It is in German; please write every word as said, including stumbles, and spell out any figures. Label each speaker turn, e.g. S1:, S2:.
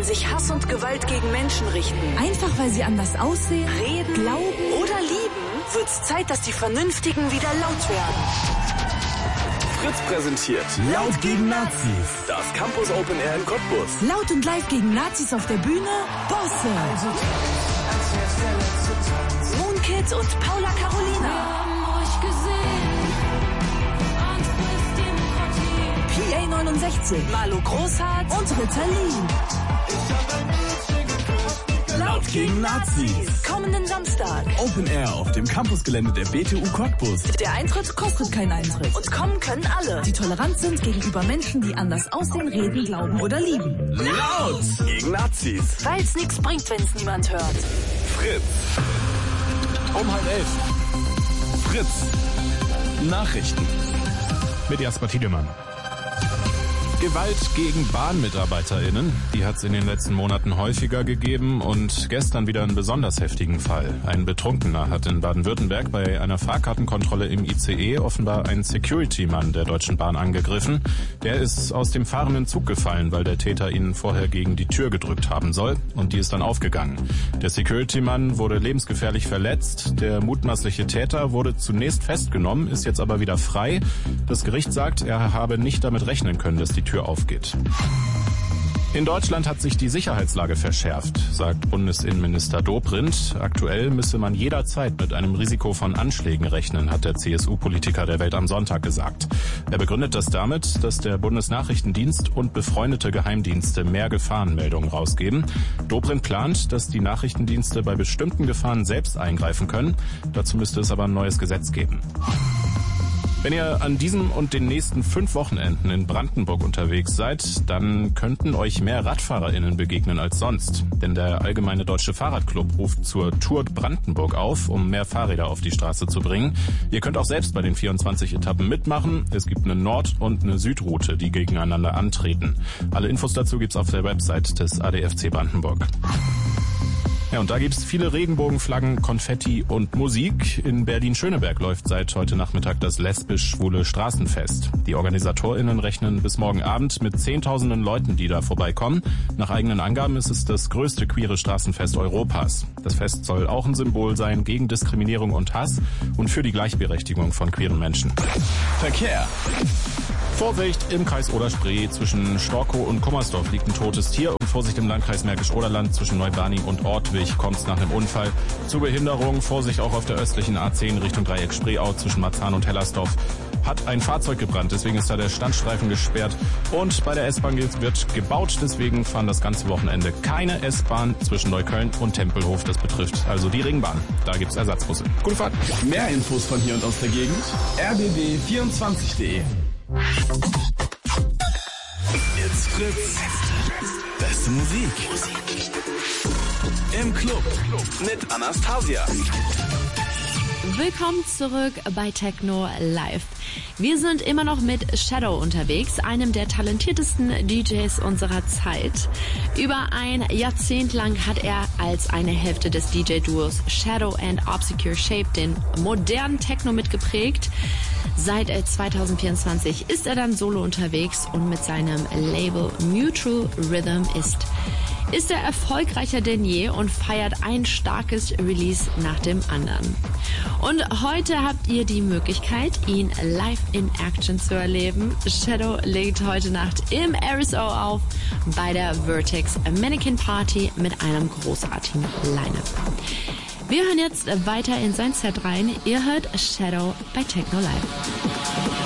S1: wenn sich Hass und Gewalt gegen Menschen richten,
S2: einfach weil sie anders aussehen,
S1: reden,
S2: glauben
S1: oder lieben, wird's Zeit, dass die Vernünftigen wieder laut werden.
S3: Fritz präsentiert
S4: Laut gegen Nazis.
S3: Das Campus Open Air in Cottbus.
S2: Laut und live gegen Nazis auf der Bühne, Bosse.
S1: Moonkid und Paula Carolina.
S2: P A neunundsechzig,
S1: Marlo Großhardt
S2: und Ritalin.
S4: Laut gegen Nazis.
S1: Kommenden Samstag.
S4: Open Air auf dem Campusgelände der B T U Cottbus.
S2: Der Eintritt kostet keinen Eintritt.
S1: Und kommen können alle,
S2: die tolerant sind gegenüber Menschen, die anders aussehen, reden, glauben oder lieben.
S4: Laut
S3: gegen Nazis.
S1: Weil's nichts bringt, wenn's niemand hört.
S3: Fritz.
S4: Um halb elf. Fritz. Nachrichten.
S5: Mit Jasper Tiedemann. Gewalt gegen BahnmitarbeiterInnen, die hat es in den letzten Monaten häufiger gegeben und gestern wieder einen besonders heftigen Fall. Ein Betrunkener hat in Baden-Württemberg bei einer Fahrkartenkontrolle im I C E offenbar einen Security-Mann der Deutschen Bahn angegriffen. Der ist aus dem fahrenden Zug gefallen, weil der Täter ihn vorher gegen die Tür gedrückt haben soll, und die ist dann aufgegangen. Der Security-Mann wurde lebensgefährlich verletzt. Der mutmaßliche Täter wurde zunächst festgenommen, ist jetzt aber wieder frei. Das Gericht sagt, er habe nicht damit rechnen können, dass die Tür aufgeht. In Deutschland hat sich die Sicherheitslage verschärft, sagt Bundesinnenminister Dobrindt. Aktuell müsse man jederzeit mit einem Risiko von Anschlägen rechnen, hat der C S U-Politiker der Welt am Sonntag gesagt. Er begründet das damit, dass der Bundesnachrichtendienst und befreundete Geheimdienste mehr Gefahrenmeldungen rausgeben. Dobrindt plant, dass die Nachrichtendienste bei bestimmten Gefahren selbst eingreifen können. Dazu müsste es aber ein neues Gesetz geben. Wenn ihr an diesem und den nächsten fünf Wochenenden in Brandenburg unterwegs seid, dann könnten euch mehr RadfahrerInnen begegnen als sonst. Denn der Allgemeine Deutsche Fahrradclub ruft zur Tour Brandenburg auf, um mehr Fahrräder auf die Straße zu bringen. Ihr könnt auch selbst bei den vierundzwanzig Etappen mitmachen. Es gibt eine Nord- und eine Südroute, die gegeneinander antreten. Alle Infos dazu gibt's auf der Website des A D F C Brandenburg. Ja, und da gibt's viele Regenbogenflaggen, Konfetti und Musik. In Berlin-Schöneberg läuft seit heute Nachmittag das lesbisch-schwule Straßenfest. Die OrganisatorInnen rechnen bis morgen Abend mit zehntausenden Leuten, die da vorbeikommen. Nach eigenen Angaben ist es das größte queere Straßenfest Europas. Das Fest soll auch ein Symbol sein gegen Diskriminierung und Hass und für die Gleichberechtigung von queeren Menschen.
S4: Verkehr.
S5: Vorsicht im Kreis Oder-Spree. Zwischen Storkow und Kummersdorf liegt ein totes Tier. Und Vorsicht im Landkreis Märkisch-Oderland zwischen Neubarnim und Ortwig kommt es nach einem Unfall zu Behinderung. Vorsicht auch auf der östlichen A zehn Richtung Dreieck Spreeau zwischen Marzahn und Hellersdorf. Hat ein Fahrzeug gebrannt, deswegen ist da der Standstreifen gesperrt. Und bei der S-Bahn wird gebaut, deswegen fahren das ganze Wochenende keine S-Bahn zwischen Neukölln und Tempelhof. Das betrifft also die Ringbahn. Da gibt's Ersatzbusse. Gute Fahrt.
S4: Mehr Infos von hier und aus der Gegend. r b b vierundzwanzig punkt de. It's Fritz. Beste Musik. Im Club mit Anastasia.
S6: Willkommen zurück bei Techno Live. Wir sind immer noch mit Shadow unterwegs, einem der talentiertesten D Js unserer Zeit. Über ein Jahrzehnt lang hat er als eine Hälfte des D J-Duos Shadow and Obscure Shape den modernen Techno mitgeprägt. Seit zweitausendvierundzwanzig ist er dann solo unterwegs und mit seinem Label Mutual Rhythm ist ist er erfolgreicher denn je und feiert ein starkes Release nach dem anderen. Und heute habt ihr die Möglichkeit, ihn live in Action zu erleben. Shadow legt heute Nacht im R S O auf bei der Vertex Mannequin Party mit einem großartigen Line-Up. Wir hören jetzt weiter in sein Set rein. Ihr hört Shadow bei Techno Live.